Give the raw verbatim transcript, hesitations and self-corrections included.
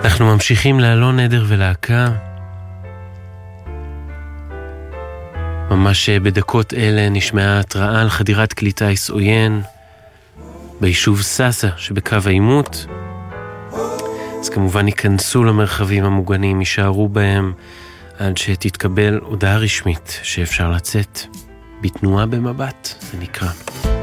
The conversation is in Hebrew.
אנחנו ממשיכים לאלון נדר ולהקה. ממש בדקות אלה נשמעה התראה על חדירת כלי טיס עוין ביישוב סאסה שבקו העימות. אז כמובן ייכנסו למרחבים המוגנים, יישארו בהם עד שתתקבל הודעה רשמית שאפשר לצאת בתנועה במבט, זה נקרא.